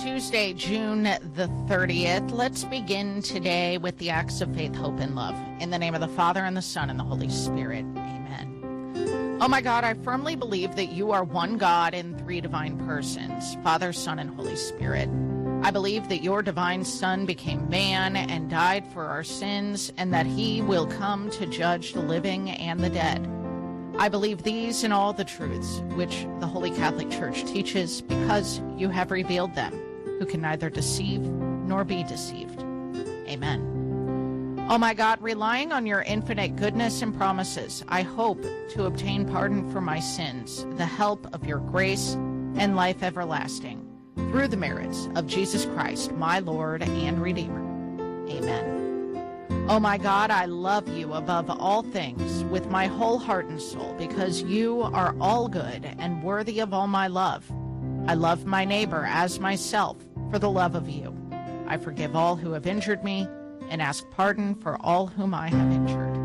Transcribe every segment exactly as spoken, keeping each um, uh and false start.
Tuesday, June the thirtieth. Let's begin today with the acts of faith, hope, and love. In the name of the Father, and the Son, and the Holy Spirit. Amen. Oh my God, I firmly believe that you are one God in three divine persons, Father, Son, and Holy Spirit. I believe that your divine Son became man and died for our sins, and that he will come to judge the living and the dead. I believe these and all the truths which the Holy Catholic Church teaches because you have revealed them, who can neither deceive nor be deceived. Amen. Oh my God, relying on your infinite goodness and promises, I hope to obtain pardon for my sins, the help of your grace, and life everlasting, through the merits of Jesus Christ, my Lord and Redeemer. Amen. Oh my God, I love you above all things with my whole heart and soul, because you are all good and worthy of all my love. I love my neighbor as myself for the love of you. I forgive all who have injured me and ask pardon for all whom I have injured.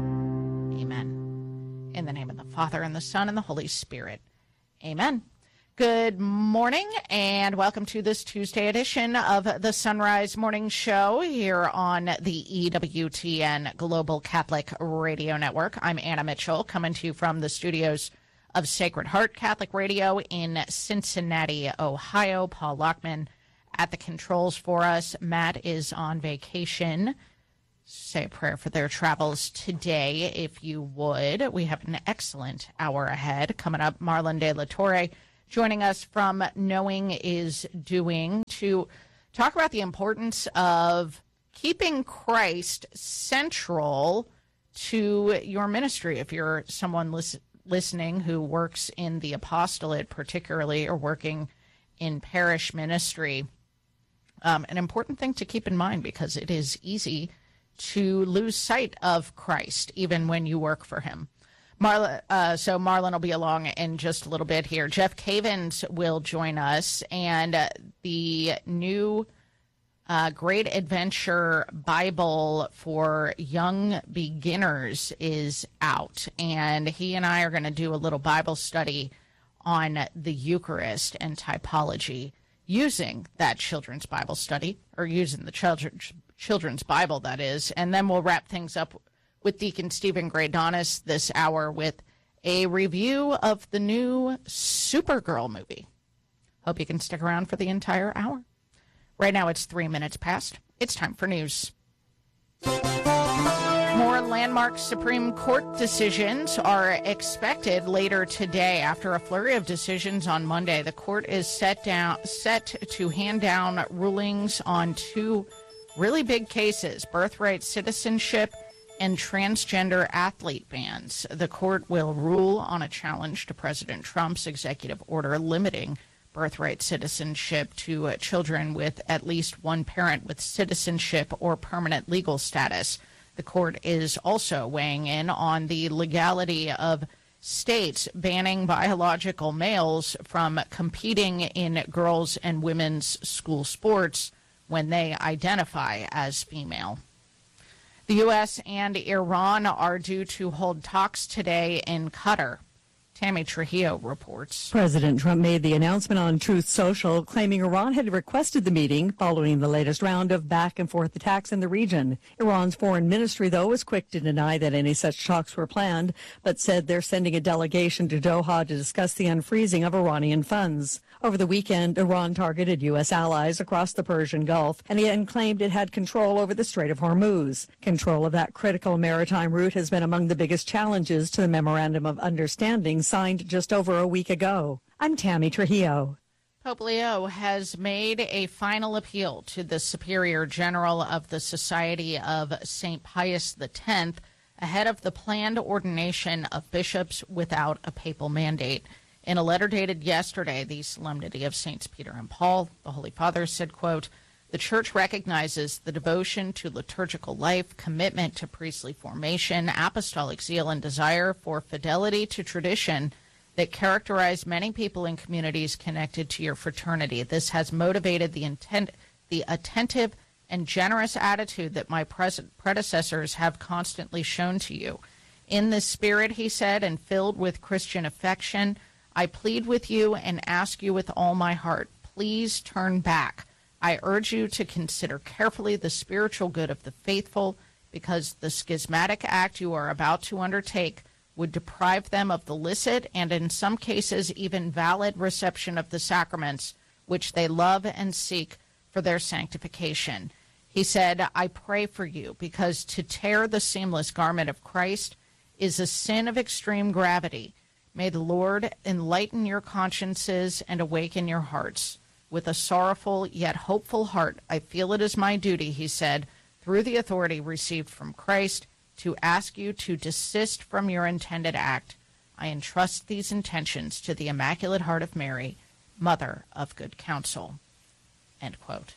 Amen. In the name of the Father, and the Son, and the Holy Spirit. Amen. Good morning, and welcome to this Tuesday edition of the Sunrise Morning Show here on the E W T N Global Catholic Radio Network. I'm Anna Mitchell, coming to you from the studios of Sacred Heart Catholic Radio in Cincinnati, Ohio. Paul Lockman at the controls for us. Matt is on vacation. Say a prayer for their travels today, if you would. We have an excellent hour ahead. Coming up, Marlon De La Torre joining us from Knowing is Doing to talk about the importance of keeping Christ central to your ministry. If you're someone lis- listening who works in the apostolate particularly, or working in parish ministry, um, an important thing to keep in mind, because it is easy to lose sight of Christ even when you work for him. Marla, uh, so Marlon will be along in just a little bit here. Jeff Cavins will join us, and uh, the new uh, Great Adventure Bible for Young Beginners is out, and he and I are going to do a little Bible study on the Eucharist and typology using that children's Bible study, or using the children's children's Bible, that is, and then we'll wrap things up with Deacon Stephen Graydonis this hour with a review of the new Supergirl movie. Hope you can stick around for the entire hour. Right now it's three minutes past. It's time for news. More landmark Supreme Court decisions are expected later today. After a flurry of decisions on Monday, the court is set down set to hand down rulings on two really big cases: birthright citizenship and transgender athlete bans. The court will rule on a challenge to President Trump's executive order limiting birthright citizenship to uh, children with at least one parent with citizenship or permanent legal status. The court is also weighing in on the legality of states banning biological males from competing in girls' and women's school sports when they identify as female. The U S and Iran are due to hold talks today in Qatar. Tammy Trujillo reports. President Trump made the announcement on Truth Social, claiming Iran had requested the meeting following the latest round of back-and-forth attacks in the region. Iran's foreign ministry, though, was quick to deny that any such talks were planned, but said they're sending a delegation to Doha to discuss the unfreezing of Iranian funds. Over the weekend, Iran targeted U S allies across the Persian Gulf and then claimed it had control over the Strait of Hormuz. Control of that critical maritime route has been among the biggest challenges to the Memorandum of Understanding signed just over a week ago. I'm Tammy Trujillo. Pope Leo has made a final appeal to the Superior General of the Society of Saint Pius X ahead of the planned ordination of bishops without a papal mandate. In a letter dated yesterday, the Solemnity of Saints Peter and Paul, the Holy Father said, quote, "The Church recognizes the devotion to liturgical life, commitment to priestly formation, apostolic zeal, and desire for fidelity to tradition that characterize many people in communities connected to your fraternity. This has motivated the intent, the attentive and generous attitude that my pres- predecessors have constantly shown to you. In this spirit," he said, "and filled with Christian affection, I plead with you and ask you with all my heart, please turn back I urge you to consider carefully the spiritual good of the faithful, because the schismatic act you are about to undertake would deprive them of the licit and in some cases even valid reception of the sacraments, which they love and seek for their sanctification. He said, I pray for you, because to tear the seamless garment of Christ is a sin of extreme gravity. May the Lord enlighten your consciences and awaken your hearts. With a sorrowful yet hopeful heart, I feel it is my duty, he said, through the authority received from Christ, to ask you to desist from your intended act. I entrust these intentions to the Immaculate Heart of Mary, Mother of Good Counsel. End quote.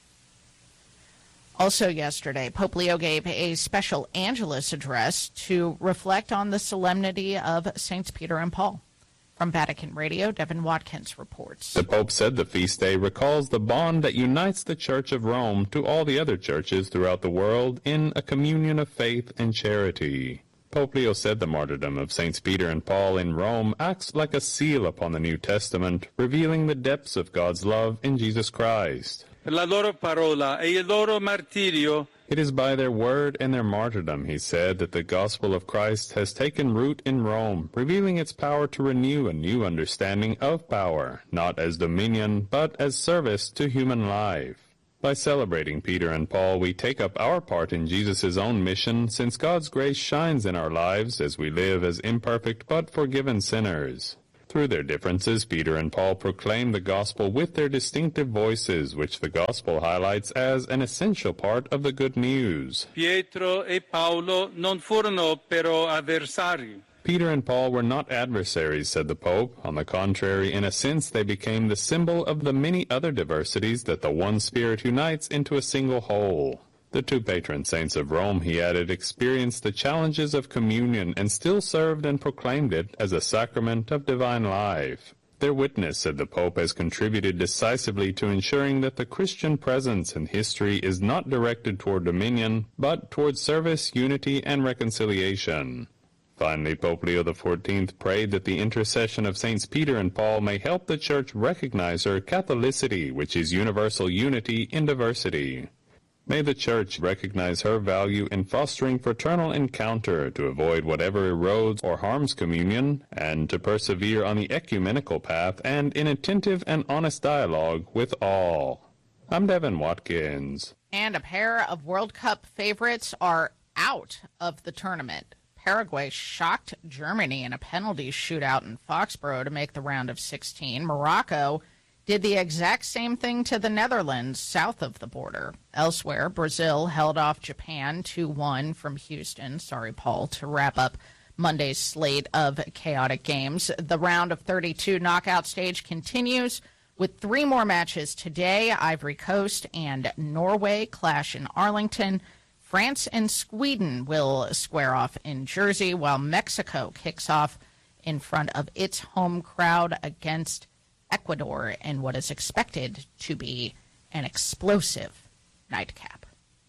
Also yesterday, Pope Leo gave a special Angelus address to reflect on the solemnity of Saints Peter and Paul. From Vatican Radio, Devin Watkins reports. The Pope said the feast day recalls the bond that unites the Church of Rome to all the other churches throughout the world in a communion of faith and charity. Pope Leo said the martyrdom of Saints Peter and Paul in Rome acts like a seal upon the New Testament, revealing the depths of God's love in Jesus Christ. La loro parola e il loro martirio. It is by their word and their martyrdom, he said, that the gospel of Christ has taken root in Rome, revealing its power to renew a new understanding of power, not as dominion, but as service to human life. By celebrating Peter and Paul, we take up our part in Jesus' own mission, since God's grace shines in our lives as we live as imperfect but forgiven sinners. Through their differences, Peter and Paul proclaim the gospel with their distinctive voices, which the gospel highlights as an essential part of the good news. Pietro e Paolo non furono però avversari. Peter and Paul were not adversaries, said the Pope. On the contrary, in a sense, they became the symbol of the many other diversities that the one Spirit unites into a single whole. The two patron saints of Rome, he added, experienced the challenges of communion and still served and proclaimed it as a sacrament of divine life. Their witness, said the Pope, has contributed decisively to ensuring that the Christian presence in history is not directed toward dominion, but toward service, unity, and reconciliation. Finally, Pope Leo the fourteenth prayed that the intercession of Saints Peter and Paul may help the Church recognize her Catholicity, which is universal unity in diversity. May the Church recognize her value in fostering fraternal encounter to avoid whatever erodes or harms communion, and to persevere on the ecumenical path and in attentive and honest dialogue with all. I'm Devin Watkins. And a pair of World Cup favorites are out of the tournament. Paraguay shocked Germany in a penalty shootout in Foxborough to make the round of sixteen. Morocco did the exact same thing to the Netherlands south of the border. Elsewhere, Brazil held off Japan two one from Houston. Sorry, Paul, to wrap up Monday's slate of chaotic games. The round of thirty-two knockout stage continues with three more matches today. Ivory Coast and Norway clash in Arlington. France and Sweden will square off in Jersey, while Mexico kicks off in front of its home crowd against Ecuador in what is expected to be an explosive nightcap.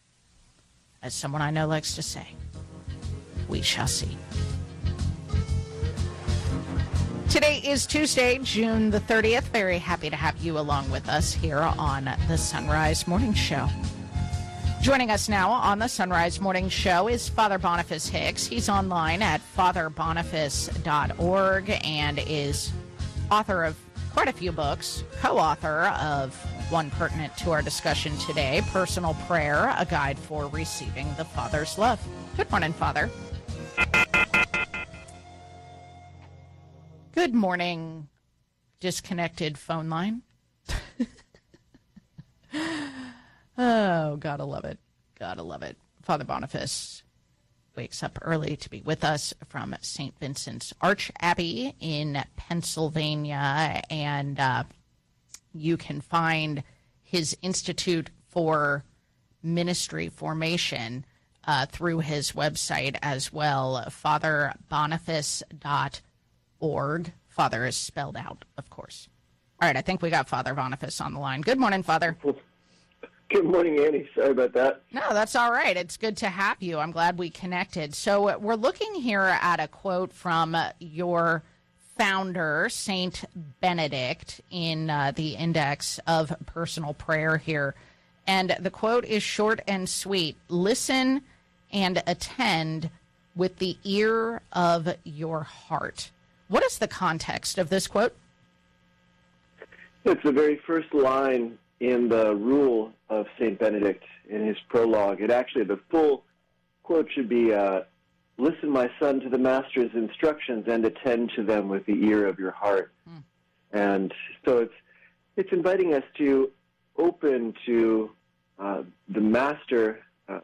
As someone I know likes to say, we shall see. Today is Tuesday, June the thirtieth. Very happy to have you along with us here on the Sunrise Morning Show. Joining us now on the Sunrise Morning Show is Father Boniface Hicks. He's online at father boniface dot org and is author of quite a few books, co-author of one pertinent to our discussion today, Personal Prayer, a guide for receiving the Father's love. Good morning, Father. Good morning, disconnected phone line. Oh, gotta love it. Gotta love it. Father Boniface wakes up early to be with us from Saint Vincent's Arch Abbey in Pennsylvania, and uh, you can find his Institute for Ministry Formation uh, through his website as well, father boniface dot org. Father is spelled out, of course. All right, I think we got Father Boniface on the line. Good morning, Father. Good morning, Annie. Sorry about that. No, that's all right. It's good to have you. I'm glad we connected. So we're looking here at a quote from your founder, Saint Benedict, in uh, the Index of Personal Prayer here. And the quote is short and sweet. Listen and attend with the ear of your heart. What is the context of this quote? It's the very first line in the rule of Saint Benedict in his prologue. It actually, the full quote should be, uh, listen, my son, to the master's instructions and attend to them with the ear of your heart. Mm. And so it's it's inviting us to open to uh, the master, uh,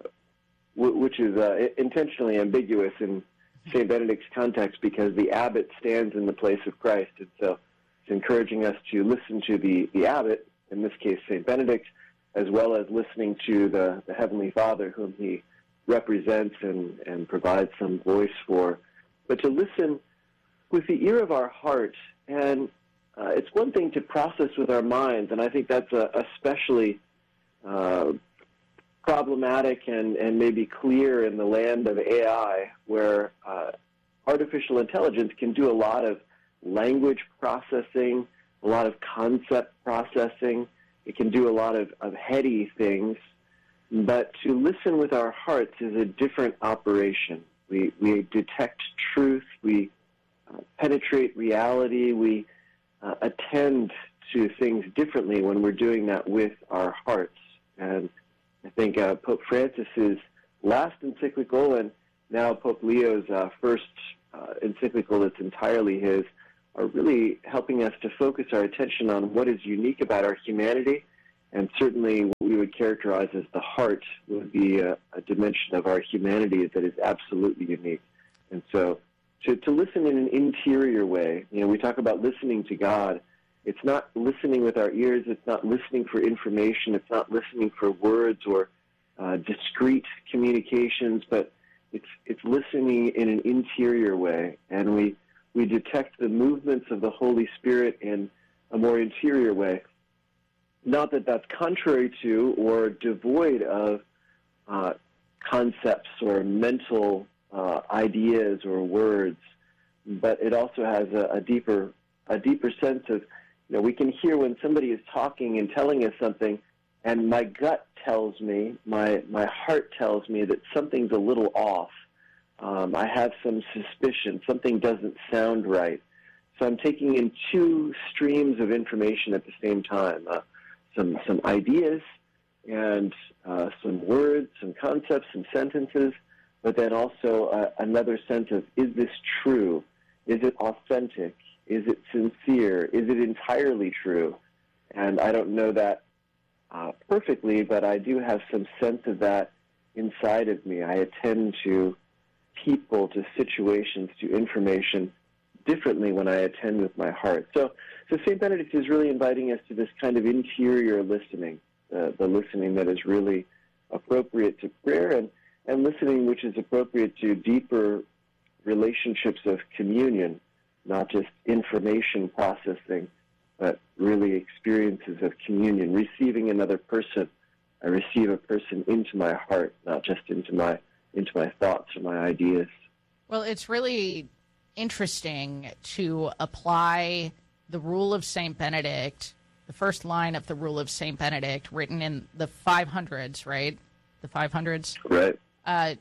w- which is uh, intentionally ambiguous in Saint Benedict's context because the abbot stands in the place of Christ. And so it's encouraging us to listen to the, the abbot, in this case Saint Benedict, as well as listening to the, the Heavenly Father whom he represents and, and provides some voice for. But to listen with the ear of our heart. And uh, it's one thing to process with our minds, and I think that's a, especially uh, problematic and, and maybe clear in the land of A I, where uh, artificial intelligence can do a lot of language processing, a lot of concept processing. It can do a lot of, of heady things. But to listen with our hearts is a different operation. We, we detect truth. We uh, penetrate reality. We uh, attend to things differently when we're doing that with our hearts. And I think uh, Pope Francis's last encyclical and now Pope Leo's uh, first uh, encyclical that's entirely his are really helping us to focus our attention on what is unique about our humanity. And certainly what we would characterize as the heart would be a, a dimension of our humanity that is absolutely unique. And so to, to listen in an interior way, you know, we talk about listening to God. It's not listening with our ears. It's not listening for information. It's not listening for words or uh, discrete communications, but it's it's listening in an interior way. And we, we detect the movements of the Holy Spirit in a more interior way. Not that that's contrary to or devoid of uh, concepts or mental uh, ideas or words, but it also has a, a deeper a deeper sense of, you know, we can hear when somebody is talking and telling us something, and my gut tells me, my my heart tells me that something's a little off. Um, I have some suspicion. Something doesn't sound right. So I'm taking in two streams of information at the same time. Uh, some some ideas and uh, some words, some concepts, some sentences, but then also uh, another sense of, is this true? Is it authentic? Is it sincere? Is it entirely true? And I don't know that uh, perfectly, but I do have some sense of that inside of me. I attend to people, to situations, to information differently when I attend with my heart. So, so Saint Benedict is really inviting us to this kind of interior listening, uh, the listening that is really appropriate to prayer and, and listening which is appropriate to deeper relationships of communion, not just information processing, but really experiences of communion, receiving another person. I receive a person into my heart, not just into my into my thoughts or my ideas. Well, it's really interesting to apply the Rule of Saint Benedict, the first line of the Rule of Saint Benedict, written in the five hundreds, right? The five hundreds? Right. Uh,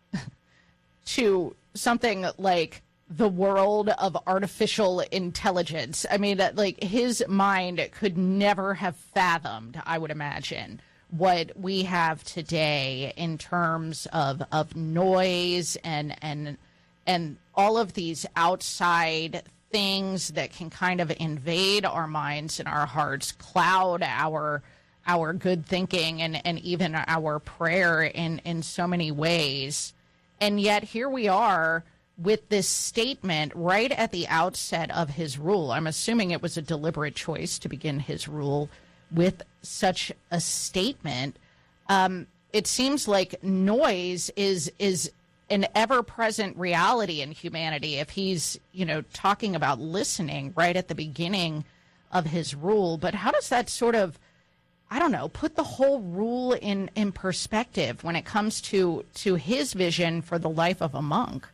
to something like the world of artificial intelligence. I mean, that, like, his mind could never have fathomed, I would imagine, what we have today in terms of of noise and and and all of these outside things that can kind of invade our minds and our hearts, cloud our our good thinking and, and even our prayer in, in so many ways. And yet here we are with this statement right at the outset of his rule. I'm assuming it was a deliberate choice to begin his rule with such a statement. Um, it seems like noise is is an ever-present reality in humanity. If he's, you know, talking about listening right at the beginning of his rule, but how does that sort of, I don't know, put the whole rule in, in perspective when it comes to to his vision for the life of a monk?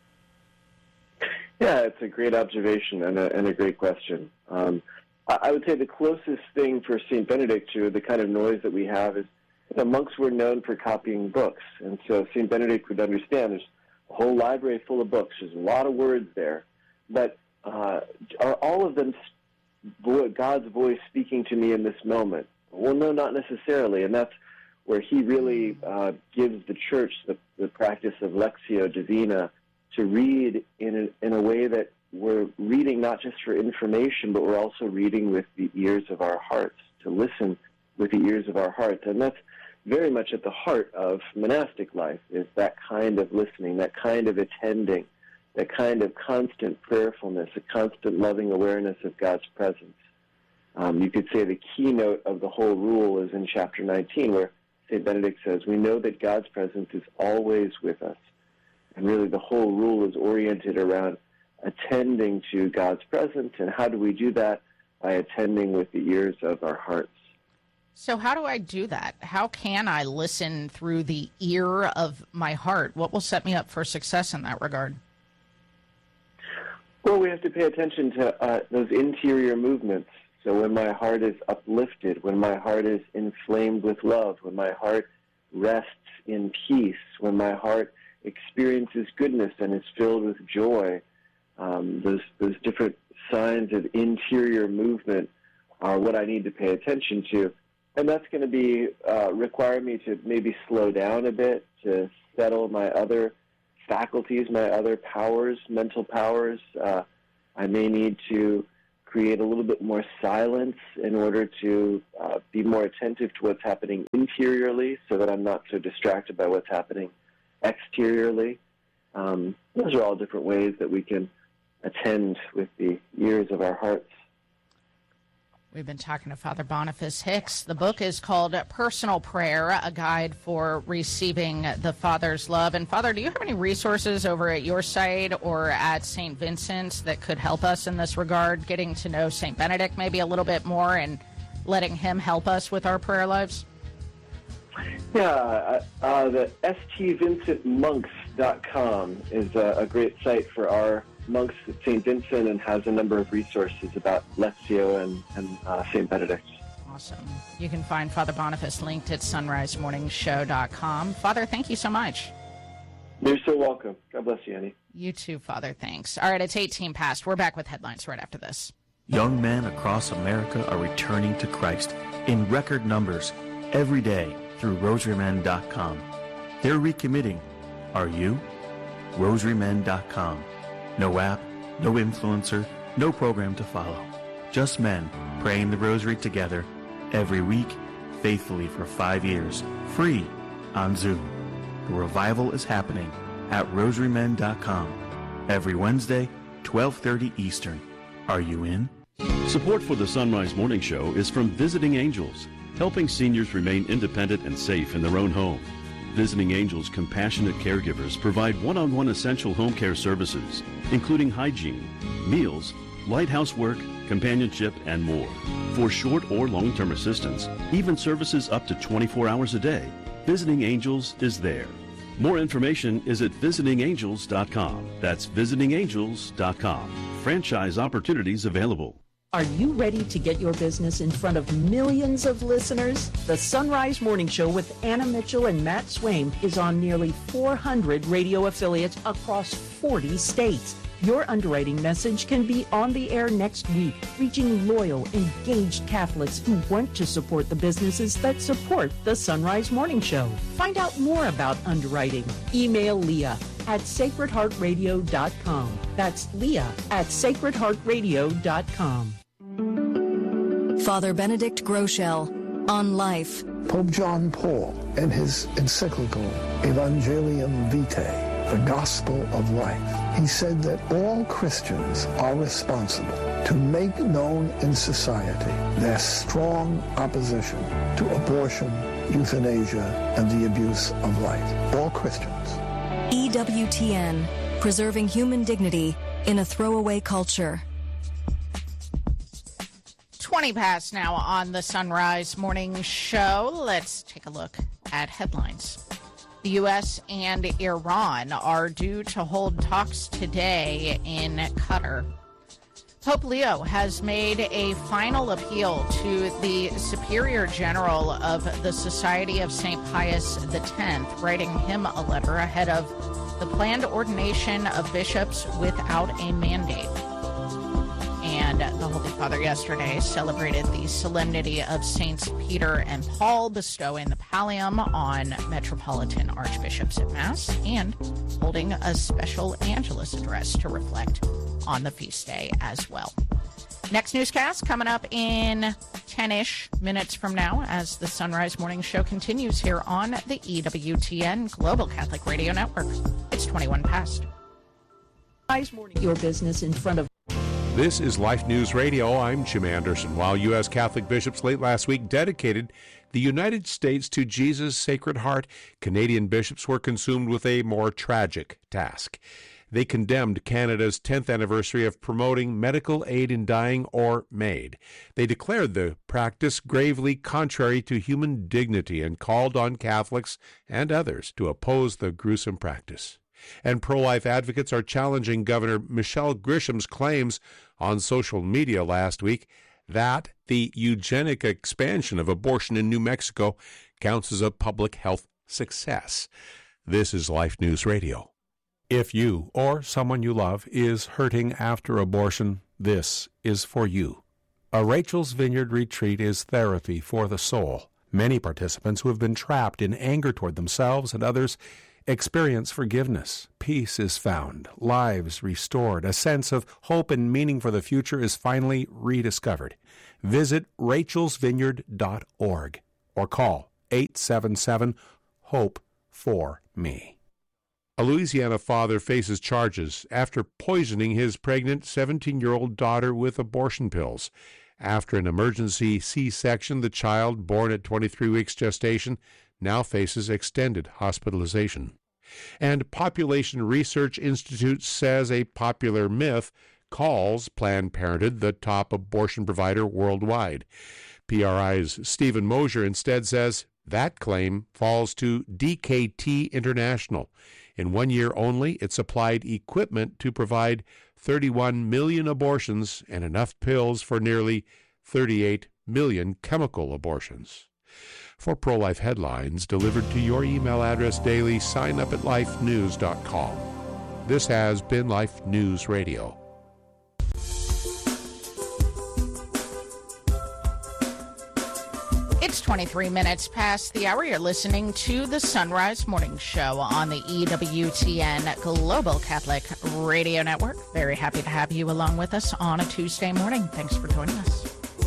Yeah, it's a great observation and a, and a great question. Um, I would say the closest thing for Saint Benedict to the kind of noise that we have is you know, monks were known for copying books, and so Saint Benedict would understand there's a whole library full of books. There's a lot of words there, but uh, are all of them God's voice speaking to me in this moment? Well, no, not necessarily, and that's where he really uh, gives the church the, the practice of Lectio Divina, to read in a, in a way that we're reading not just for information, but we're also reading with the ears of our hearts, to listen with the ears of our hearts. And that's very much at the heart of monastic life, is that kind of listening, that kind of attending, that kind of constant prayerfulness, a constant loving awareness of God's presence. Um, you could say the keynote of the whole rule is in chapter nineteen, where Saint Benedict says, we know that God's presence is always with us. And really the whole rule is oriented around attending to God's presence. And how do we do that? By attending with the ears of our hearts. So how do I do that? How can I listen through the ear of my heart? What will set me up for success in that regard? Well, we have to pay attention to uh, those interior movements. So when my heart is uplifted, when my heart is inflamed with love, when my heart rests in peace, when my heart experiences goodness and is filled with joy, um, those, those different signs of interior movement are what I need to pay attention to. And that's going to be uh, require me to maybe slow down a bit, to settle my other faculties, my other powers, mental powers. Uh, I may need to create a little bit more silence in order to uh, be more attentive to what's happening interiorly, so that I'm not so distracted by what's happening exteriorly. Um, those are all different ways that we can attend with the ears of our hearts. We've been talking to Father Boniface Hicks. The book is called Personal Prayer, a guide for receiving the Father's love. And Father, do you have any resources over at your site or at Saint Vincent's that could help us in this regard, getting to know Saint Benedict maybe a little bit more and letting him help us with our prayer lives? Yeah, uh, the S T Vincent Monks dot com is a, a great site for our monks at Saint Vincent, and has a number of resources about Lectio and, and uh, Saint Benedict. Awesome. You can find Father Boniface linked at sunrise morning show dot com. Father, thank you so much. You're so welcome. God bless you, Annie. You too, Father. Thanks. All right, it's eighteen past. We're back with headlines right after this. Young men across America are returning to Christ in record numbers every day through rosary men dot com. They're recommitting. Are you? rosary men dot com. No app, no influencer, no program to follow. Just men praying the rosary together every week, faithfully for five years, free on Zoom. The revival is happening at rosary men dot com every Wednesday, twelve thirty Eastern. Are you in? Support for the Sunrise Morning Show is from Visiting Angels, helping seniors remain independent and safe in their own home. Visiting Angels compassionate caregivers provide one-on-one essential home care services, including hygiene, meals, light housework, companionship, and more. For short or long-term assistance, even services up to twenty-four hours a day, Visiting Angels is there. More information is at visiting angels dot com. That's visiting angels dot com. Franchise opportunities available. Are you ready to get your business in front of millions of listeners? The Sunrise Morning Show with Anna Mitchell and Matt Swaim is on nearly four hundred radio affiliates across forty states. Your underwriting message can be on the air next week, reaching loyal, engaged Catholics who want to support the businesses that support the Sunrise Morning Show. Find out more about underwriting. Email Leah at sacred heart radio dot com. That's Leah at sacred heart radio dot com. Father Benedict Groeschel on life. Pope John Paul, in his encyclical Evangelium Vitae, the Gospel of Life, he said that all Christians are responsible to make known in society their strong opposition to abortion, euthanasia, and the abuse of life. All Christians. E W T N, preserving human dignity in a throwaway culture. twenty past now on the Sunrise Morning Show. Let's take a look at headlines. The U S and Iran are due to hold talks today in Qatar. Pope Leo has made a final appeal to the Superior General of the Society of Saint Pius X, writing him a letter ahead of the planned ordination of bishops without a mandate. And the Holy Father yesterday celebrated the solemnity of Saints Peter and Paul, bestowing the pallium on metropolitan archbishops at Mass and holding a special Angelus address to reflect on the feast day as well. Next newscast coming up in ten-ish minutes from now as the Sunrise Morning Show continues here on the E W T N Global Catholic Radio Network. It's twenty-one past. Your business in front of This is Life News Radio. I'm Jim Anderson. While U S Catholic bishops late last week dedicated the United States to Jesus' Sacred Heart, Canadian bishops were consumed with a more tragic task. They condemned Canada's tenth anniversary of promoting medical aid in dying or MAID. They declared the practice gravely contrary to human dignity and called on Catholics and others to oppose the gruesome practice. And pro-life advocates are challenging Governor Michelle Grisham's claims on social media last week that the eugenic expansion of abortion in New Mexico counts as a public health success. This is Life News Radio. If you or someone you love is hurting after abortion, this is for you. A Rachel's Vineyard retreat is therapy for the soul. Many participants who have been trapped in anger toward themselves and others experience forgiveness. Peace is found, lives restored, a sense of hope and meaning for the future is finally rediscovered. Visit rachels vineyard dot org or call eight seven seven, HOPE for me. A Louisiana father faces charges after poisoning his pregnant seventeen-year-old daughter with abortion pills. After an emergency C-section, the child, born at twenty-three weeks gestation, now faces extended hospitalization. And Population Research Institute says a popular myth calls Planned Parenthood the top abortion provider worldwide. P R I's Stephen Mosier instead says that claim falls to D K T International. In one year only, it supplied equipment to provide thirty-one million abortions and enough pills for nearly thirty-eight million chemical abortions. For pro-life headlines delivered to your email address daily, sign up at life news dot com. This has been Life News Radio. It's twenty-three minutes past the hour. You're listening to the Sunrise Morning Show on the E W T N Global Catholic Radio Network. Very happy to have you along with us on a Tuesday morning. Thanks for joining us.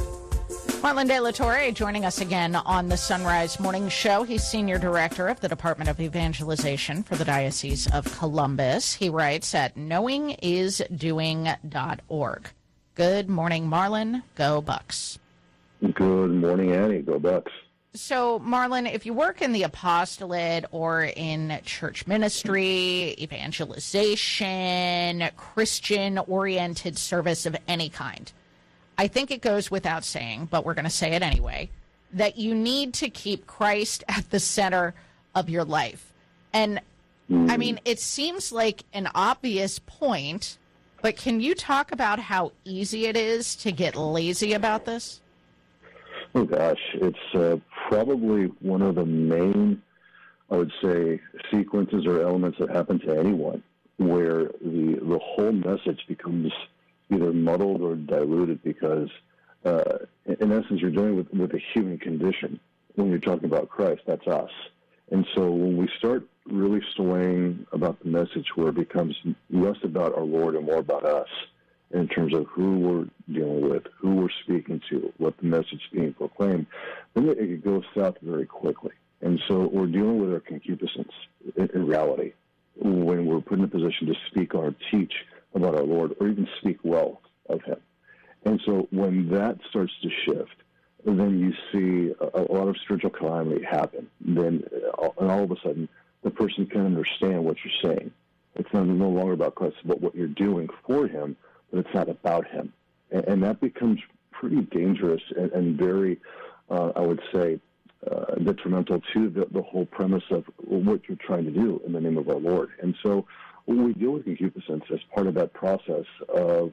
Marlon De La Torre joining us again on the Sunrise Morning Show. He's Senior Director of the Department of Evangelization for the Diocese of Columbus. He writes at knowing is doing dot org. Good morning, Marlon. Go Bucks. Good morning, Annie. Go Bucks. So, Marlon, if you work in the apostolate or in church ministry, evangelization, Christian-oriented service of any kind, I think it goes without saying, but we're going to say it anyway, that you need to keep Christ at the center of your life. And, mm. I mean, it seems like an obvious point, but can you talk about how easy it is to get lazy about this? Oh, gosh. It's uh, probably one of the main, I would say, sequences or elements that happen to anyone where the the whole message becomes either muddled or diluted because, uh, in essence, you're dealing with, with a human condition. When you're talking about Christ, that's us. And so when we start really swaying about the message where it becomes less about our Lord and more about us in terms of who we're dealing with, who we're speaking to, what the message is being proclaimed, then it, it goes south very quickly. And so we're dealing with our concupiscence in, in reality when we're put in a position to speak or teach about our Lord, or even speak well of him. And so when that starts to shift, then you see a, a lot of spiritual calamity happen. Then, uh, and all of a sudden, the person can understand what you're saying. It's not, no longer about Christ, but what you're doing for him, but it's not about him. And, and that becomes pretty dangerous and, and very, uh, I would say, uh, detrimental to the, the whole premise of what you're trying to do in the name of our Lord. And so when we deal with concupiscence as part of that process of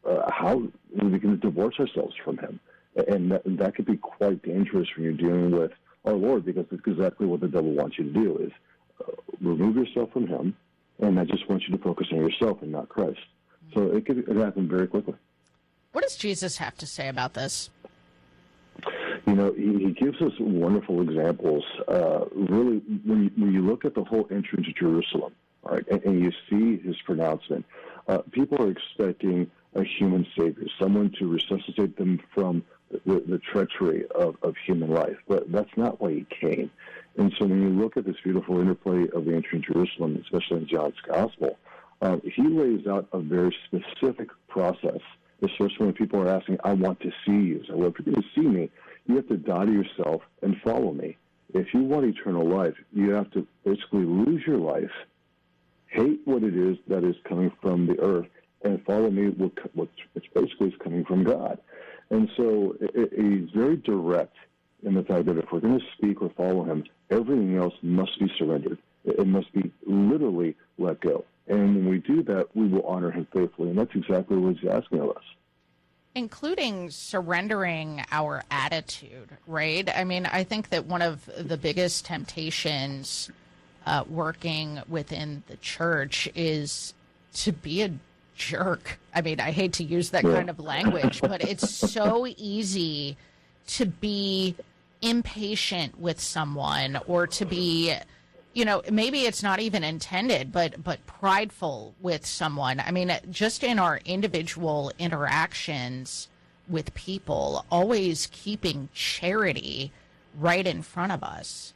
uh, how we begin to divorce ourselves from him. And that, that could be quite dangerous when you're dealing with our Lord, because it's exactly what the devil wants you to do, is uh, remove yourself from him, and I just want you to focus on yourself and not Christ. So it could it happen very quickly. What does Jesus have to say about this? You know, he, he gives us wonderful examples. Uh, really, when you, when you look at the whole entry into Jerusalem, all right, and, and you see his pronouncement, uh, people are expecting a human savior, someone to resuscitate them from the, the treachery of, of human life. But that's not why he came. And so when you look at this beautiful interplay of the entry into Jerusalem, especially in John's Gospel, uh, he lays out a very specific process, especially when people are asking, I want to see you. So, well, if you're going to see me, you have to die to yourself and follow me. If you want eternal life, you have to basically lose your life, hate what it is that is coming from the earth, and follow me, which basically is coming from God. And so it, he's very direct in the fact that if we're going to speak or follow him, everything else must be surrendered. It must be literally let go. And when we do that, we will honor him faithfully. And that's exactly what he's asking of us. Including surrendering our attitude, right? I mean, I think that one of the biggest temptations uh, working within the church is to be a jerk. I mean, I hate to use that yeah. kind of language, but it's so easy to be impatient with someone, or to be, you know, maybe it's not even intended, but but prideful with someone. I mean, just in our individual interactions with people, always keeping charity right in front of us.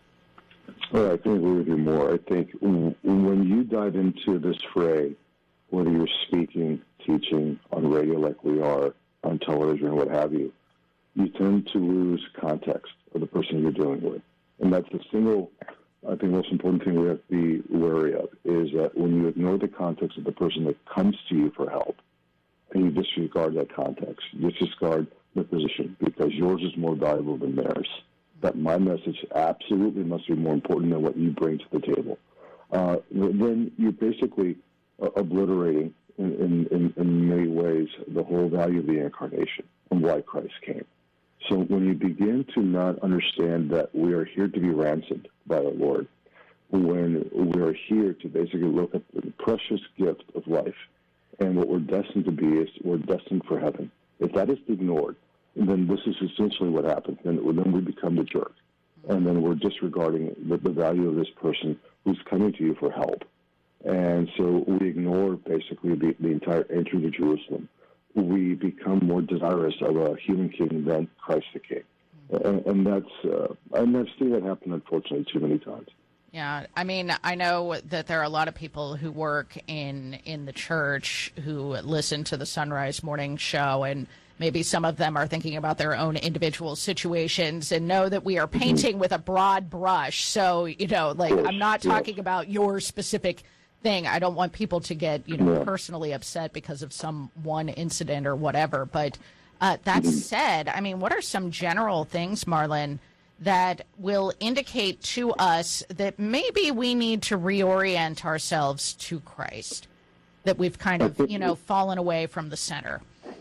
Well, I think agree with you more. I think when you dive into this fray, whether you're speaking, teaching on radio like we are, on television, what have you, you tend to lose context of the person you're dealing with. And that's the single, I think, most important thing we have to be wary of, is that when you ignore the context of the person that comes to you for help, and you disregard that context, you disregard the position, because yours is more valuable than theirs, that my message absolutely must be more important than what you bring to the table, uh, then you're basically uh, obliterating in, in, in, in many ways the whole value of the incarnation and why Christ came. So when you begin to not understand that we are here to be ransomed by our Lord, when we are here to basically look at the precious gift of life, and what we're destined to be is we're destined for heaven. If that is ignored, then this is essentially what happens. Then, then we become the jerk. And then we're disregarding the, the value of this person who's coming to you for help. And so we ignore basically the, the entire entry to Jerusalem. We become more desirous of a human king than Christ the King. And, and that's uh, and I've seen that happen, unfortunately, too many times. Yeah, I mean, I know that there are a lot of people who work in in the church who listen to the Sunrise Morning Show, and maybe some of them are thinking about their own individual situations and know that we are painting with a broad brush. So, you know, like, I'm not talking about your specific thing. I don't want people to get, you know, personally upset because of some one incident or whatever. But uh, that said, I mean, what are some general things, Marlon, that will indicate to us that maybe we need to reorient ourselves to Christ, that we've kind of, you know, fallen away from the center?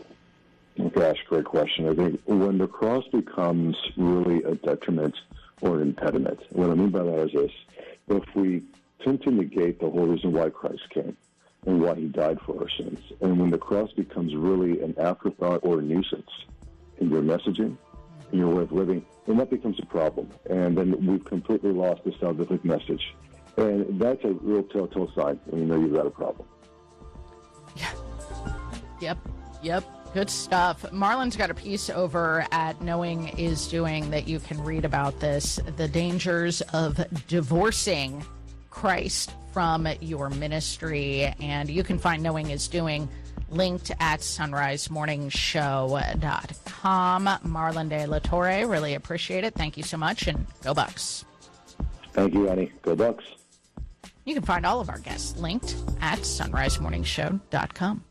Gosh, great question. I think when the cross becomes really a detriment or an impediment, what I mean by that is this: if we tend to negate the whole reason why Christ came and why he died for our sins, and when the cross becomes really an afterthought or a nuisance in your messaging, in your way of living, then that becomes a problem. And then we've completely lost the salvific message. And that's a real telltale sign when you know you've got a problem. Yeah. Yep. Yep. Good stuff. Marlon's got a piece over at Knowing is Doing that you can read about this, the dangers of divorcing Christ from your ministry. And you can find Knowing is Doing linked at sunrise morning show dot com. Marlon De La Torre, really appreciate it. Thank you so much, and go Bucks. Thank you, Annie. Go Bucks. You can find all of our guests linked at sunrise morning show dot com.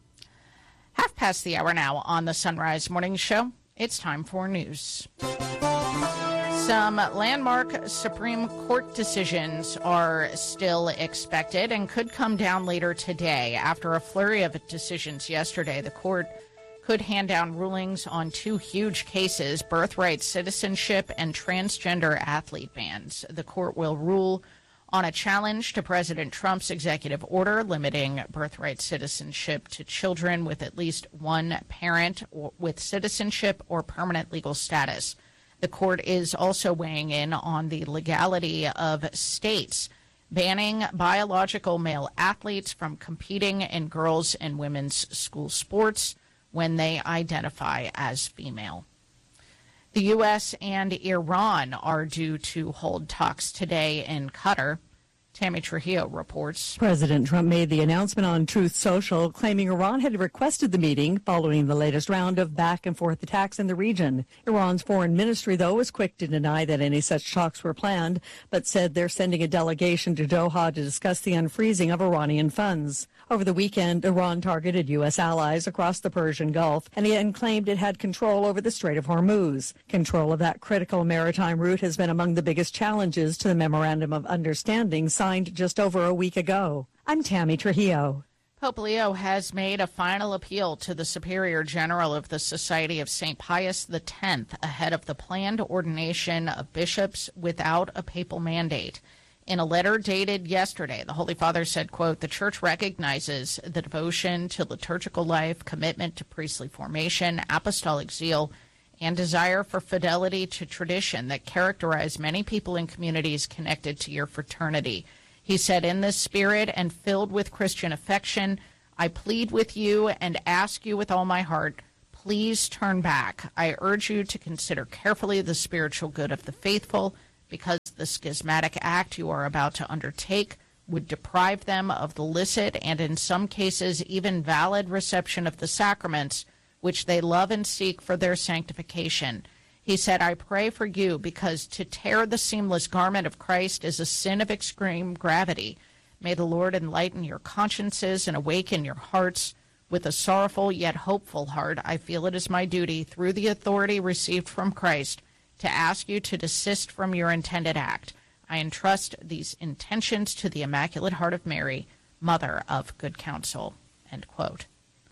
Half past the hour now on the Sunrise Morning Show. It's time for news. Some landmark Supreme Court decisions are still expected and could come down later today. After a flurry of decisions yesterday, the court could hand down rulings on two huge cases, birthright citizenship and transgender athlete bans. The court will rule on a challenge to President Trump's executive order limiting birthright citizenship to children with at least one parent with citizenship or permanent legal status. The court is also weighing in on the legality of states banning biological male athletes from competing in girls' and women's school sports when they identify as female. The U S and Iran are due to hold talks today in Qatar. Tammy Trujillo reports. President Trump made the announcement on Truth Social, claiming Iran had requested the meeting following the latest round of back-and-forth attacks in the region. Iran's foreign ministry, though, was quick to deny that any such talks were planned, but said they're sending a delegation to Doha to discuss the unfreezing of Iranian funds. Over the weekend, Iran targeted U S allies across the Persian Gulf and again claimed it had control over the Strait of Hormuz. Control of that critical maritime route has been among the biggest challenges to the Memorandum of Understanding signed just over a week ago. I'm Tammy Trujillo. Pope Leo has made a final appeal to the Superior General of the Society of Saint Pius X ahead of the planned ordination of bishops without a papal mandate. In a letter dated yesterday, the Holy Father said, quote, "The Church recognizes the devotion to liturgical life, commitment to priestly formation, apostolic zeal, and desire for fidelity to tradition that characterize many people in communities connected to your fraternity." He said, "In this spirit and filled with Christian affection, I plead with you and ask you with all my heart, please turn back. I urge you to consider carefully the spiritual good of the faithful, because the schismatic act you are about to undertake would deprive them of the licit and in some cases even valid reception of the sacraments, which they love and seek for their sanctification." He said, "I pray for you because to tear the seamless garment of Christ is a sin of extreme gravity. May the Lord enlighten your consciences and awaken your hearts. With a sorrowful yet hopeful heart, I feel it is my duty, through the authority received from Christ, to ask you to desist from your intended act. I entrust these intentions to the Immaculate Heart of Mary, Mother of Good Counsel." End quote.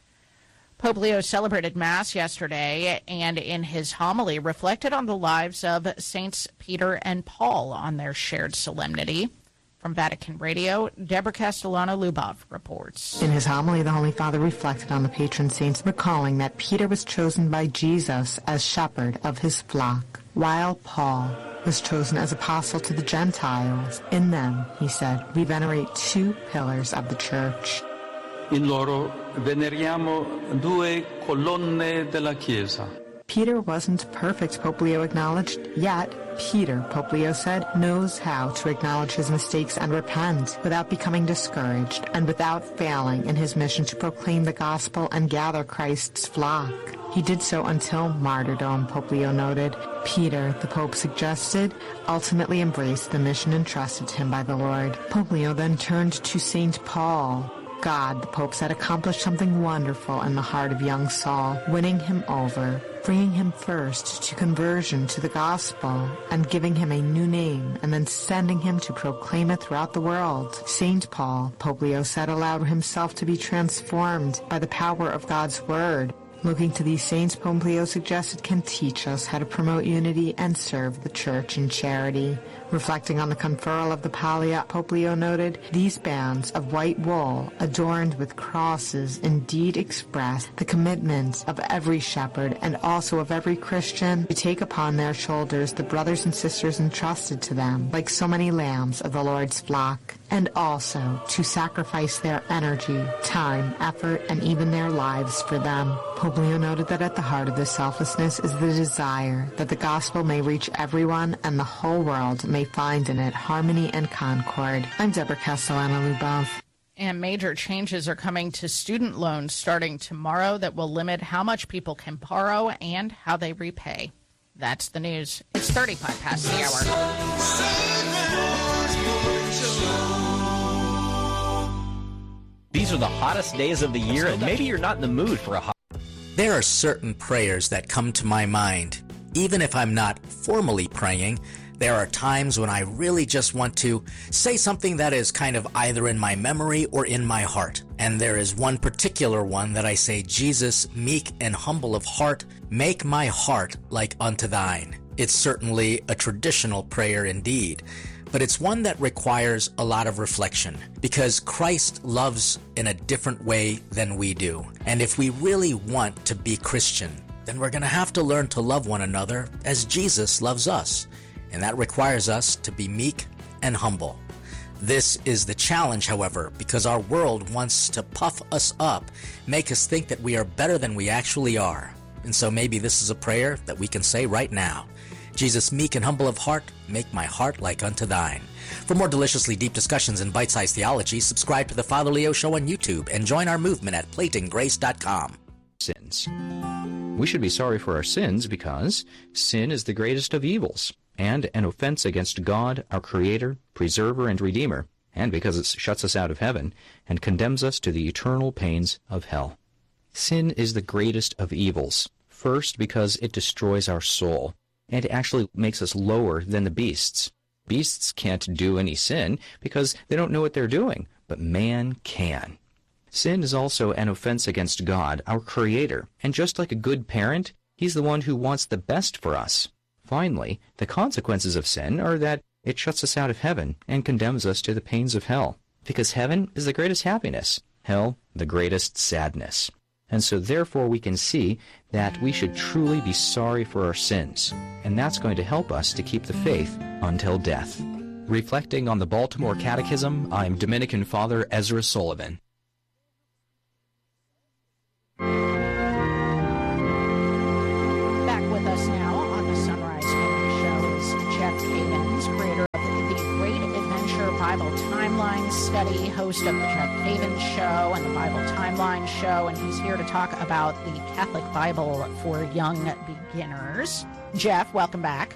Pope Leo celebrated Mass yesterday and in his homily reflected on the lives of Saints Peter and Paul on their shared solemnity. From Vatican Radio, Deborah Castellano-Lubov reports. In his homily, the Holy Father reflected on the patron saints, recalling that Peter was chosen by Jesus as shepherd of his flock, while Paul was chosen as apostle to the Gentiles. In them, he said, we venerate two pillars of the Church. In loro veneriamo due colonne della Chiesa. Peter wasn't perfect, Pope Leo acknowledged, yet Peter, Pope Leo said, knows how to acknowledge his mistakes and repent without becoming discouraged and without failing in his mission to proclaim the gospel and gather Christ's flock. He did so until martyrdom, Pope Leo noted. Peter, the Pope suggested, ultimately embraced the mission entrusted to him by the Lord. Pope Leo then turned to Saint Paul. God, the Pope said, accomplished something wonderful in the heart of young Saul, winning him over, bringing him first to conversion to the gospel, and giving him a new name, and then sending him to proclaim it throughout the world. Saint Paul, Pope Leo said, allowed himself to be transformed by the power of God's word. Looking to these saints, Pope Leo suggested, can teach us how to promote unity and serve the Church in charity. Reflecting on the conferral of the Pallia, Pope Leo noted, these bands of white wool adorned with crosses indeed express the commitment of every shepherd and also of every Christian to take upon their shoulders the brothers and sisters entrusted to them, like so many lambs of the Lord's flock, and also to sacrifice their energy, time, effort, and even their lives for them. Pope Leo noted that at the heart of this selflessness is the desire that the gospel may reach everyone and the whole world may find in it harmony and concord. I'm Deborah Castellano-Lubov. And major changes are coming to student loans starting tomorrow that will limit how much people can borrow and how they repay. That's the news. It's thirty-five past the hour. These are the hottest days of the year, and maybe you're not in the mood for a hot... There are certain prayers that come to my mind. Even if I'm not formally praying, there are times when I really just want to say something that is kind of either in my memory or in my heart. And there is one particular one that I say, Jesus, meek and humble of heart, make my heart like unto thine. It's certainly a traditional prayer indeed, but it's one that requires a lot of reflection because Christ loves in a different way than we do. And if we really want to be Christian, then we're going to have to learn to love one another as Jesus loves us. And that requires us to be meek and humble. This is the challenge, however, because our world wants to puff us up, make us think that we are better than we actually are. And so maybe this is a prayer that we can say right now. Jesus, meek and humble of heart, make my heart like unto thine. For more deliciously deep discussions and bite-sized theology, subscribe to The Father Leo Show on YouTube and join our movement at plating grace dot com. Sins. We should be sorry for our sins because sin is the greatest of evils and an offense against God, our Creator, Preserver, and Redeemer, and because it shuts us out of heaven and condemns us to the eternal pains of hell. Sin is the greatest of evils, first because it destroys our soul, and it actually makes us lower than the beasts. Beasts can't do any sin because they don't know what they're doing, but man can. Sin is also an offense against God, our Creator, and just like a good parent, He's the one who wants the best for us. Finally, the consequences of sin are that it shuts us out of heaven and condemns us to the pains of hell, because heaven is the greatest happiness, hell the greatest sadness. And so therefore we can see that we should truly be sorry for our sins, and that's going to help us to keep the faith until death. Reflecting on the Baltimore Catechism, I'm Dominican Father Ezra Sullivan. Back with us now on the Sunrise Morning Show is Jeff Cavins, creator of the Great Adventure Bible Timeline Study, host of the Jeff Cavins Show and the Bible Timeline Show, and he's here to talk about the Catholic Bible for young beginners. Jeff, welcome back.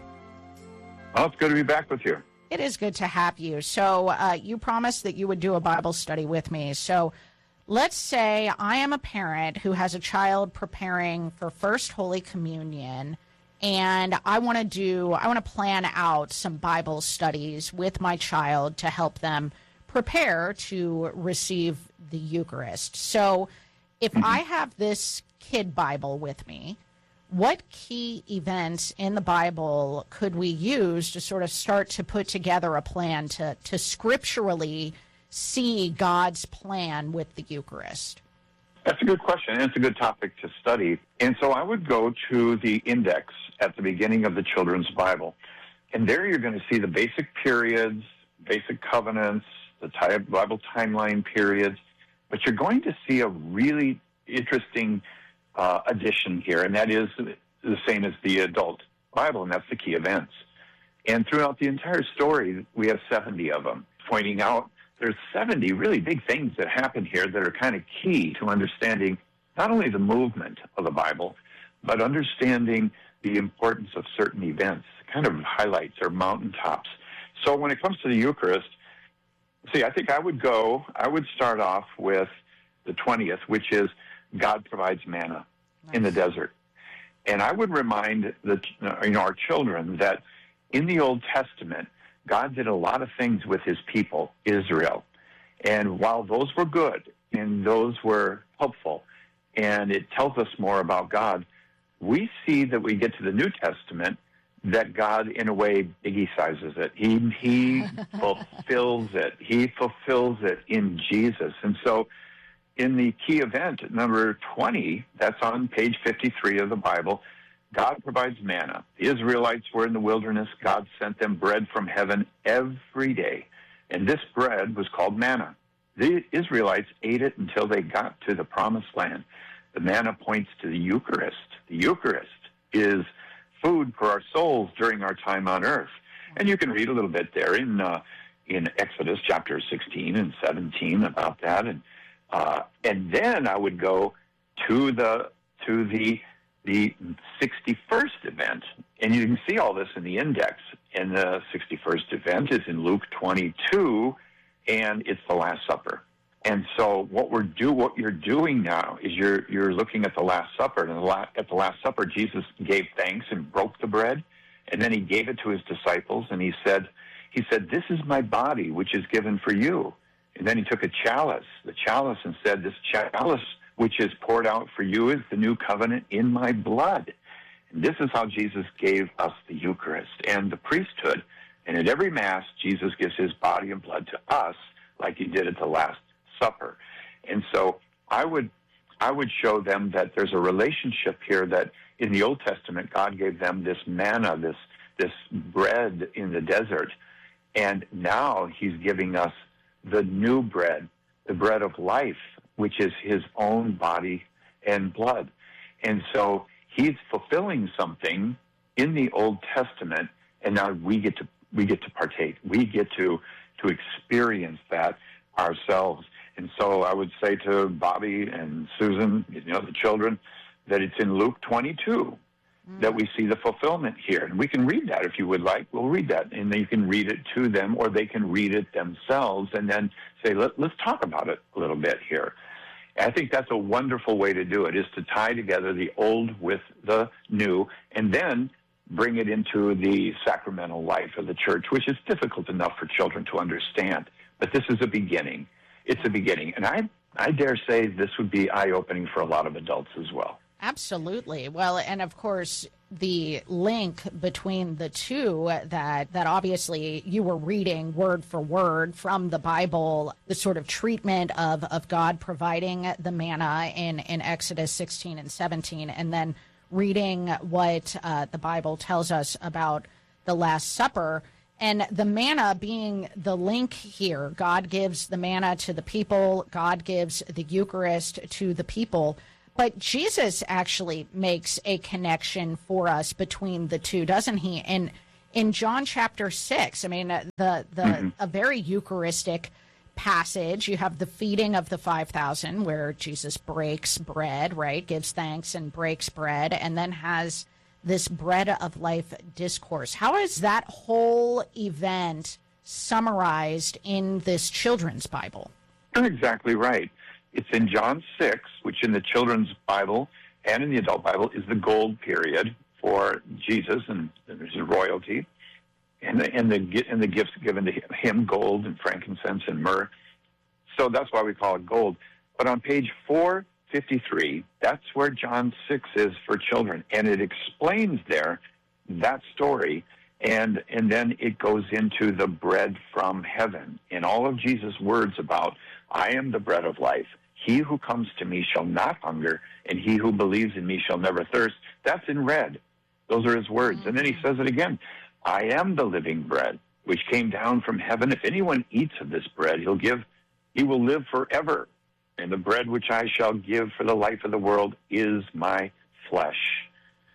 Well, it's good to be back with you. It is good to have you. So uh, you promised that you would do a Bible study with me. So let's say I am a parent who has a child preparing for First Holy Communion, and I want to do, I want to plan out some Bible studies with my child to help them prepare to receive the Eucharist. So if mm-hmm. I have this kid Bible with me, what key events in the Bible could we use to sort of start to put together a plan to, to scripturally see God's plan with the Eucharist? That's a good question, and it's a good topic to study. And so I would go to the index at the beginning of the children's Bible. And there you're going to see the basic periods, basic covenants, the Bible timeline periods. But you're going to see a really interesting uh, addition here, and that is the same as the adult Bible, and that's the key events. And throughout the entire story, we have seventy of them, pointing out there's seventy really big things that happen here that are kind of key to understanding not only the movement of the Bible, but understanding the importance of certain events, kind of highlights or mountaintops. So when it comes to the Eucharist, see, I think I would go, I would start off with the twentieth, which is God provides manna nice. in the desert. And I would remind the, you know, our children that in the Old Testament, God did a lot of things with his people, Israel. And while those were good and those were helpful, and it tells us more about God, we see that we get to the New Testament that God, in a way, biggie-sizes it. He, he fulfills it. He fulfills it in Jesus. And so in the key event, number twenty, that's on page fifty-three of the Bible, God provides manna. The Israelites were in the wilderness. God sent them bread from heaven every day. And this bread was called manna. The Israelites ate it until they got to the promised land. The manna points to the Eucharist. The Eucharist is food for our souls during our time on earth. And you can read a little bit there in uh, in Exodus chapter sixteen and seventeen about that. And uh, and then I would go to the to the the sixty-first event, and you can see all this in the index. And the sixty-first event is in Luke twenty-two, and it's the Last Supper. And so what we're do what you're doing now is you're you're looking at the Last Supper, and the la- at the Last Supper, Jesus gave thanks and broke the bread, and then he gave it to his disciples, and he said, he said, "This is my body, which is given for you." And then he took a chalice, the chalice, and said, "This chalice, which is poured out for you, is the new covenant in my blood." And this is how Jesus gave us the Eucharist and the priesthood. And at every Mass, Jesus gives his body and blood to us, like he did at the Last Supper. And so I would I would show them that there's a relationship here, that in the Old Testament, God gave them this manna, this this bread in the desert. And now he's giving us the new bread, the bread of life, which is his own body and blood. And so he's fulfilling something in the Old Testament, and now we get to we get to partake. We get to to experience that ourselves. And so I would say to Bobby and Susan, you know, the children, that it's in Luke twenty-two mm. that we see the fulfillment here. And we can read that if you would like. We'll read that, and then you can read it to them, or they can read it themselves and then say, Let, let's talk about it a little bit here. I think that's a wonderful way to do it, is to tie together the old with the new, and then bring it into the sacramental life of the church, which is difficult enough for children to understand. But this is a beginning. It's a beginning. And I, I dare say this would be eye-opening for a lot of adults as well. Absolutely. Well, and of course, the link between the two, that that obviously you were reading word for word from the Bible, the sort of treatment of, of God providing the manna in, in Exodus sixteen and seventeen, and then reading what uh, the Bible tells us about the Last Supper, and the manna being the link here. God gives the manna to the people. God gives the Eucharist to the people. But Jesus actually makes a connection for us between the two, doesn't he? And in John chapter six, I mean, the the mm-hmm. a very Eucharistic passage. You have the feeding of the five thousand, where Jesus breaks bread, right? Gives thanks and breaks bread, and then has this bread of life discourse. How is that whole event summarized in this children's Bible? You're exactly right. It's in John six, which in the children's Bible and in the adult Bible is the gold period for Jesus and his royalty, and the, and the and the gifts given to him, gold and frankincense and myrrh. So that's why we call it gold. But on page four fifty-three, that's where John six is for children, and it explains there that story, and and then it goes into the bread from heaven and all of Jesus' words about, I am the bread of life. He who comes to me shall not hunger, and he who believes in me shall never thirst. That's in red. Those are his words. And then he says it again. I am the living bread, which came down from heaven. If anyone eats of this bread, he'll give, he will live forever. And the bread which I shall give for the life of the world is my flesh.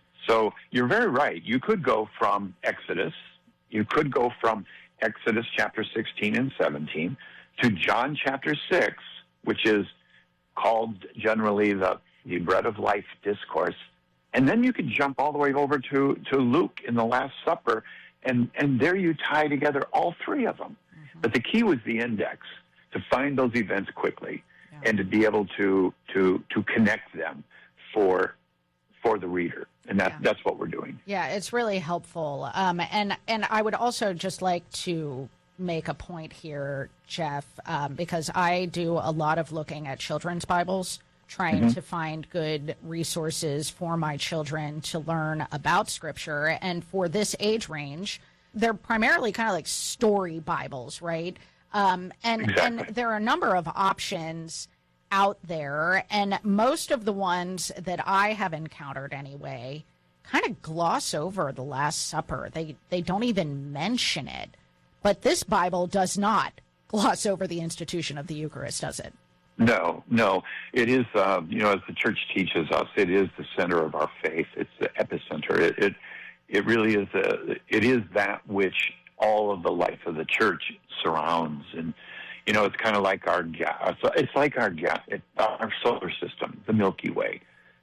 So you're very right. You could go from Exodus. You could go from Exodus chapter sixteen and seventeen to John chapter six, which is called generally the, the bread of life discourse. And then you could jump all the way over to, to Luke in the Last Supper, and, and there you tie together all three of them. Mm-hmm. But the key was the index, to find those events quickly yeah. and to be able to, to, to connect them for, for the reader. And that, yeah. that's what we're doing. Yeah, it's really helpful. Um, and, and I would also just like to make a point here, Jeff, um, because I do a lot of looking at children's Bibles, trying mm-hmm. to find good resources for my children to learn about Scripture. And for this age range, they're primarily kind of like story Bibles, right? Um, and, exactly. and there are a number of options out there, and most of the ones that I have encountered anyway kind of gloss over the Last Supper. They they don't even mention it. But this Bible does not gloss over the institution of the Eucharist, does it? No, no. It is, uh, you know, as the Church teaches us, it is the center of our faith. It's the epicenter. It it, it really is. A, it is that which all of the life of the Church surrounds, and you know, it's kind of like our gas. It's like our gas, our solar system, the Milky Way.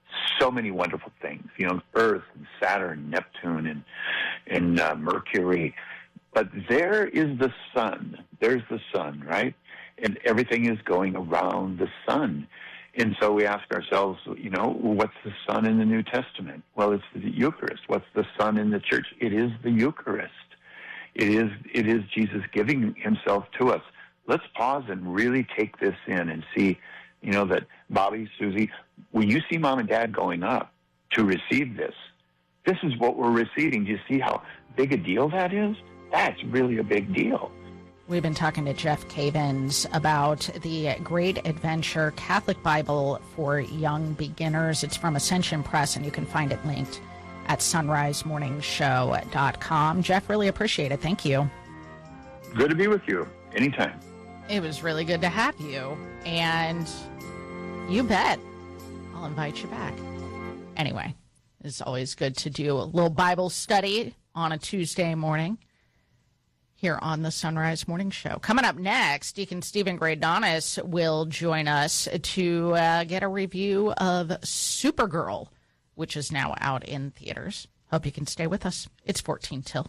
So many wonderful things. You know, Earth and Saturn, Neptune, and and uh, Mercury. But there is the sun. There's the sun, right? and everything is going around the sun. And so we ask ourselves, you know, what's the sun in the New Testament? Well, it's the Eucharist. What's the sun in the church? It is the Eucharist. It is, it is Jesus giving himself to us. Let's pause and really take this in and see, you know, that Bobby, Susie, when you see Mom and Dad going up to receive this, this is what we're receiving. Do you see how big a deal that is? That's really a big deal. We've been talking to Jeff Cavins about the Great Adventure Catholic Bible for Young Beginners. It's from Ascension Press, and you can find it linked at sunrise morning show dot com. Jeff, really appreciate it. Thank you. Good to be with you. Anytime. It was really good to have you. And you bet I'll invite you back. Anyway, it's always good to do a little Bible study on a Tuesday morning here on the Sunrise Morning Show. Coming up next, Deacon Stephen Greydonis will join us to uh, get a review of Supergirl, which is now out in theaters. Hope you can stay with us. It's fourteen till.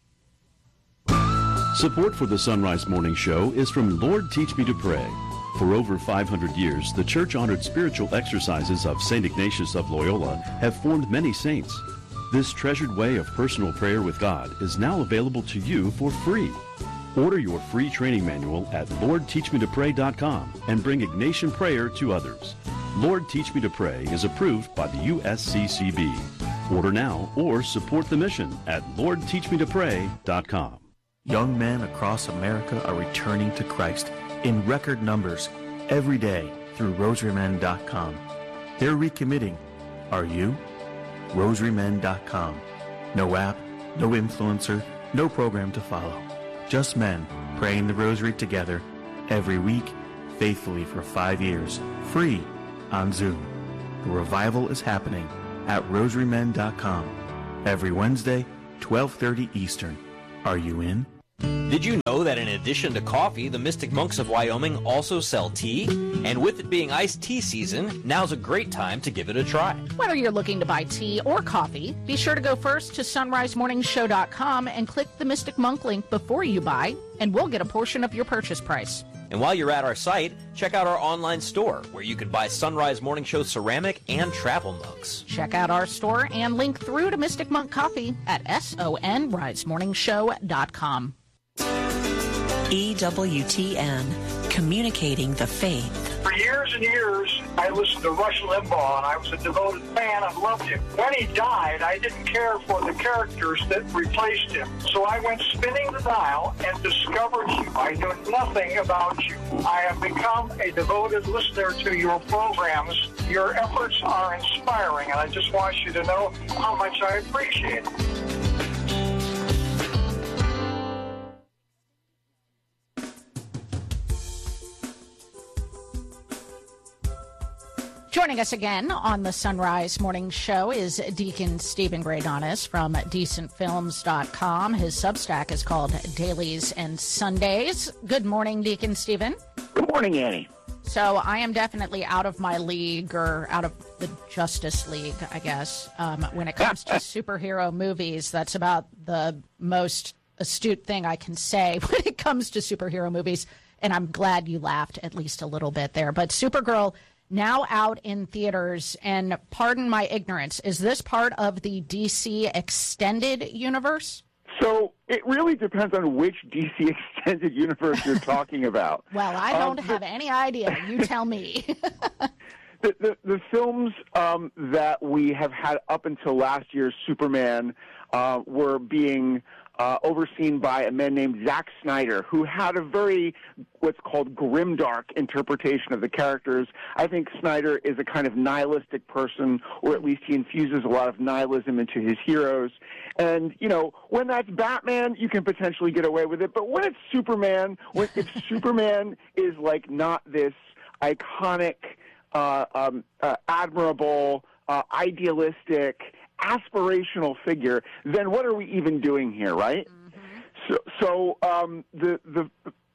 Support for the Sunrise Morning Show is from Lord Teach Me to Pray. For over five hundred years, the church-honored spiritual exercises of Saint Ignatius of Loyola have formed many saints. This treasured way of personal prayer with God is now available to you for free. Order your free training manual at lord teach me to pray dot com and bring Ignatian prayer to others. Lord Teach Me to Pray is approved by the U S C C B. Order now or support the mission at lord teach me to pray dot com. Young men across America are returning to Christ in record numbers every day through rosary men dot com. They're recommitting. Are you? rosary men dot com. No app, no influencer, no program to follow. Just men praying the rosary together every week, faithfully for five years, free on Zoom. The revival is happening at rosary men dot com every Wednesday, twelve thirty Eastern. Are you in? Did you know that in addition to coffee, the Mystic Monks of Wyoming also sell tea? And with it being iced tea season, now's a great time to give it a try. Whether you're looking to buy tea or coffee, be sure to go first to sunrise morning show dot com and click the Mystic Monk link before you buy, and we'll get a portion of your purchase price. And while you're at our site, check out our online store, where you can buy Sunrise Morning Show ceramic and travel mugs. Check out our store and link through to Mystic Monk Coffee at sunrise morning show dot com. E W T N, communicating the faith. For years and years, I listened to Rush Limbaugh, and I was a devoted fan. I loved him. When he died, I didn't care for the characters that replaced him. So I went spinning the dial and discovered you. I knew nothing about you. I have become a devoted listener to your programs. Your efforts are inspiring, and I just want you to know how much I appreciate it. Joining us again on the Sunrise Morning Show is Deacon Stephen Greydonis from decent films dot com. His Substack is called Dailies and Sundays. Good morning, Deacon Stephen. Good morning, Annie. So I am definitely out of my league, or out of the Justice League, I guess, um, when it comes to superhero movies. That's about the most astute thing I can say when it comes to superhero movies. And I'm glad you laughed at least a little bit there. But Supergirl, now out in theaters, and pardon my ignorance, is this part of the D C extended universe? So it really depends on which D C extended universe you're talking about. Well, I don't um, have the, any idea. You tell me. the, the, the films um, that we have had up until last year's Superman uh, were being Uh, overseen by a man named Zack Snyder, who had a very, what's called grimdark interpretation of the characters. I think Snyder is a kind of nihilistic person, or at least he infuses a lot of nihilism into his heroes. And, you know, when that's Batman, you can potentially get away with it. But when it's Superman, when if Superman is, like, not this iconic, uh, um, uh, admirable, uh, idealistic, aspirational figure, then what are we even doing here, right? Mm-hmm. So, so um, the the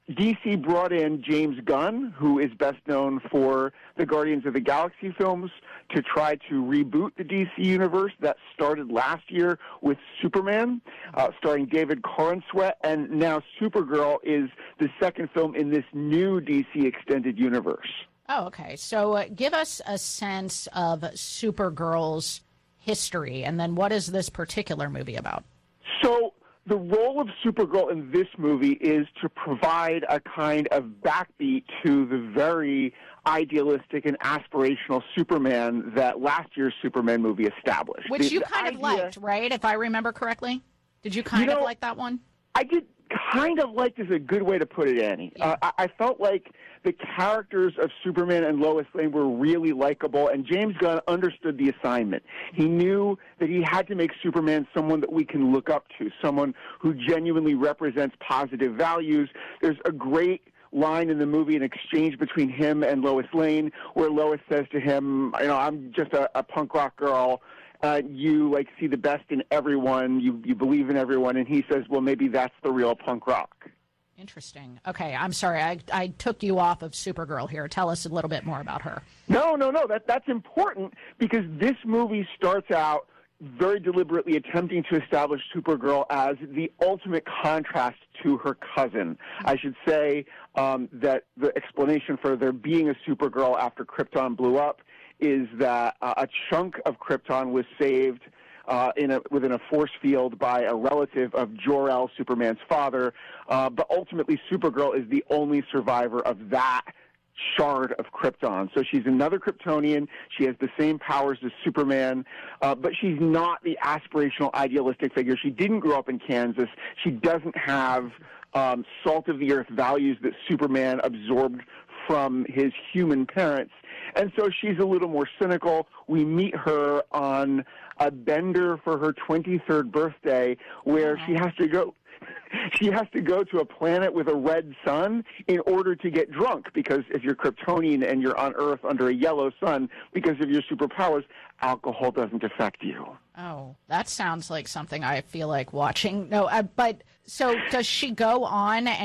D C brought in James Gunn, who is best known for the Guardians of the Galaxy films, to try to reboot the D C universe that started last year with Superman, uh, starring David Corenswet, and now Supergirl is the second film in this new D C extended universe. Oh, okay. So uh, give us a sense of Supergirl's history, and then what is this particular movie about? So the role of Supergirl in this movie is to provide a kind of backbeat to the very idealistic and aspirational Superman that last year's Superman movie established. Which the, you the kind idea, of liked, right? If I remember correctly? Did you kind you know, of like that one? I did kind of like is a good way to put it, Annie. Yeah. Uh, I, I felt like the characters of Superman and Lois Lane were really likable, and James Gunn understood the assignment. He knew that he had to make Superman someone that we can look up to, someone who genuinely represents positive values. There's a great line in the movie, an exchange between him and Lois Lane, where Lois says to him, you know, I'm just a, a punk rock girl. Uh, you like see the best in everyone. You you believe in everyone, and he says, well, maybe that's the real punk rock. Interesting. Okay, I'm sorry. I I took you off of Supergirl here. Tell us a little bit more about her. No, no, no. That that's important because this movie starts out very deliberately attempting to establish Supergirl as the ultimate contrast to her cousin. I should say um, that the explanation for there being a Supergirl after Krypton blew up is that uh, a chunk of Krypton was saved uh, in a, within a force field by a relative of Jor-El, Superman's father, uh, but ultimately Supergirl is the only survivor of that shard of Krypton. So she's another Kryptonian. She has the same powers as Superman, uh, but she's not the aspirational, idealistic figure. She didn't grow up in Kansas. She doesn't have um, salt-of-the-earth values that Superman absorbed from his human parents. And so she's a little more cynical. We meet her on a bender for her twenty-third birthday where she has to go she has to go to a planet with a red sun in order to get drunk, because if you're Kryptonian and you're on Earth under a yellow sun, because of your superpowers, alcohol doesn't affect you. Oh, that sounds like something I feel like watching. No, uh, but so does she go on and